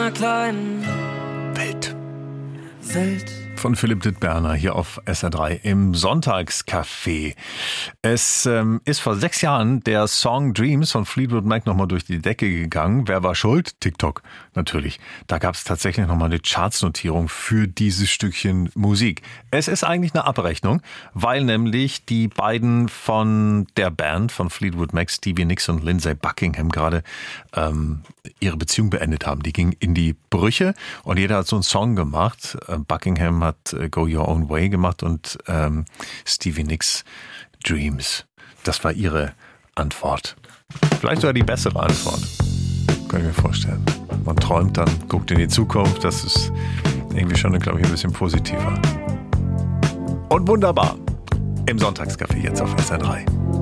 kleinen Welt. Welt. Von Philipp Dittberner hier auf SR3 im Sonntagscafé. Es ist vor 6 Jahren der Song Dreams von Fleetwood Mac nochmal durch die Decke gegangen. Wer war schuld? TikTok, natürlich. Da gab es tatsächlich nochmal eine Chartsnotierung für dieses Stückchen Musik. Es ist eigentlich eine Abrechnung, weil nämlich die beiden von der Band von Fleetwood Mac, Stevie Nicks und Lindsey Buckingham, gerade ihre Beziehung beendet haben. Die ging in die Brüche und jeder hat so einen Song gemacht. Buckingham hat Go Your Own Way gemacht und Stevie Nicks Dreams. Das war ihre Antwort. Vielleicht sogar die bessere Antwort. Kann ich mir vorstellen. Man träumt dann, guckt in die Zukunft. Das ist irgendwie schon, glaube ich, ein bisschen positiver. Und wunderbar. Im Sonntagscafé jetzt auf SR3.